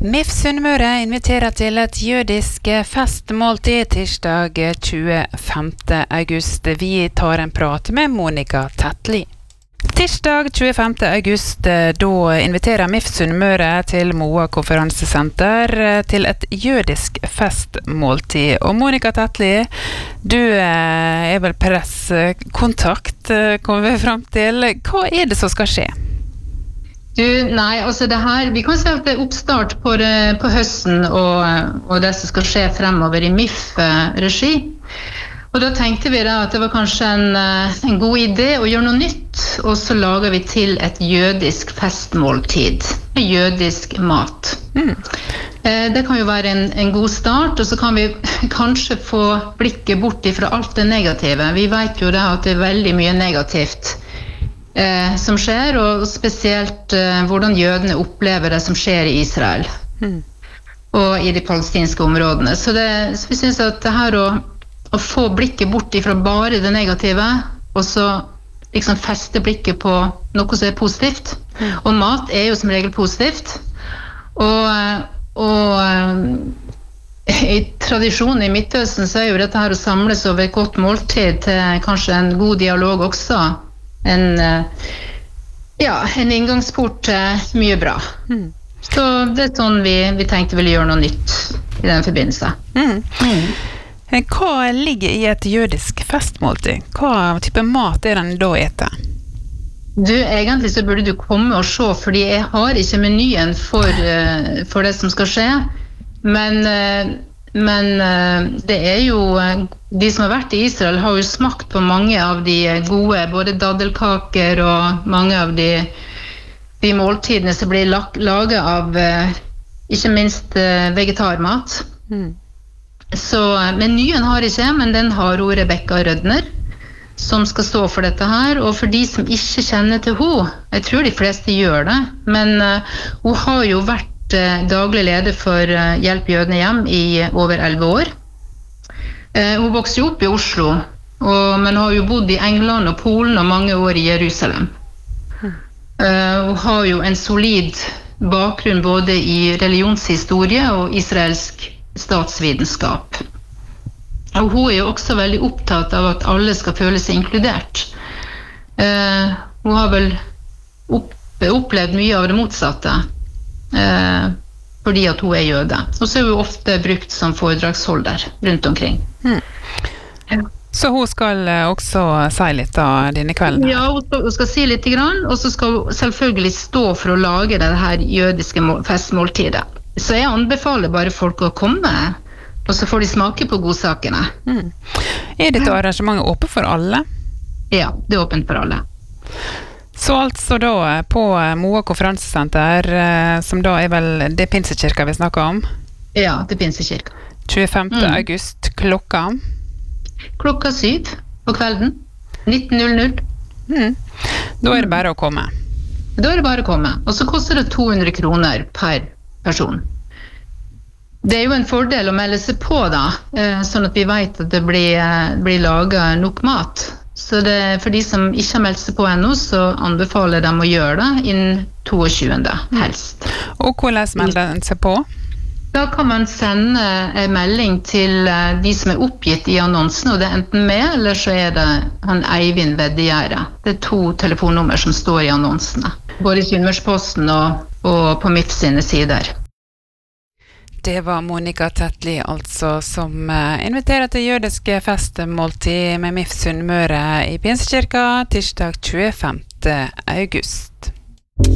MIF Sunnmøre inviterer til et jødisk festmåltid tirsdag 25. august. Vi tar en prat med Monica Tetli. Tirsdag 25. august, da inviterer MIF Sunnmøre til Moa konferansesenter til et jødisk festmåltid. Og Monica Tetli, du er vel presskontakt, kommer vi frem til. Hva er det som skal skje? Nei, altså det her, vi kan si at det er oppstart på høsten og det som skal skje fremover i MIF-regi. Og da tenkte vi da at det var kanskje en god idé å gjøre noe nytt, og så lager vi til et jødisk festmåltid, jødisk mat. Det kan jo være en god start, og så kan vi kanskje få blikket bort fra alt det negative. Vi vet jo da at det er veldig mye negativt som skjer, og spesielt hvordan jødene opplever det som skjer i Israel og i de palestinske områdene. Så vi synes at det her å få blikket bort fra bare det negative, og så liksom feste blikket på noe som er positivt. Og mat er jo som regel positivt. Og i tradisjonen i Midtøsten så er jo dette her å samles over et godt måltid til kanskje en god dialog også. En inngangsport mye bra. Så det er sånn vi tenkte ville gjøre noe nytt i den forbindelse. Hva ligger i et jødisk festmåltid? Hva type mat er den da etter? Egentlig så burde du komme og se, fordi jeg har ikke menyen for det som skal skje, men det er jo, de som har vært i Israel har jo smakt på mange av de gode, både daddelkaker og mange av de måltidene som blir laget av ikke minst vegetarmat. Så menyen har ikke, men den har Rebekka Rødner, som skal stå for dette her. Og for de som ikke kjenner til henne, jeg tror de fleste gjør det, men hun har jo vært daglig leder for Hjelp Jødene Hjem i over 11 år. Hun vokste jo opp i Oslo, men har jo bodd i England og Polen og mange år i Jerusalem. Hun har jo en solid bakgrunn både i religionshistorie og israelsk statsvitenskap. Og hun er jo også veldig opptatt av at alle skal føle seg inkludert. Hun har vel opplevd mye av det motsatte, fordi at hun er jøde. Og så er hun ofte brukt som foredragsholder rundt omkring. Så hun skal også si litt av denne kvelden? Ja, hun skal si litt grann, og så skal hun selvfølgelig stå for å lage det her jødiske festmåltidet. Så jeg anbefaler bare folk å komme, og så får de smake på godsakene. Er dette arrangementet åpent for alle? Ja, det er åpent for alle. Så altså da på Moa konferansesenter, som da er vel det Pinsekirka vi snakker om? Ja, det Pinsekirka. 25. august, klokka? Klokka 7 på kvelden, 19:00. Da er det bare å komme? Da er det bare å komme, og så koster det 200 kroner per person. Det er jo en fordel å melde seg på da, sånn at vi vet at det blir laget nok mat. Så for de som ikke har meldt seg på ennå, så anbefaler dem å gjøre det innen 22. helst. Og hvordan melder den seg på? Da kan man sende en melding til de som er oppgitt i annonsen, og det er enten meg, eller så er det han Eivind Veddegjerde. Det er 2 telefonnummer som står i annonsene, både i Sunnmørsposten og på MIF sine sider. Det var Monica Tetli, altså, som inviterer til jødiske festmåltid med MIF Sunnmøre i Pinsekirka tirsdag 25. august.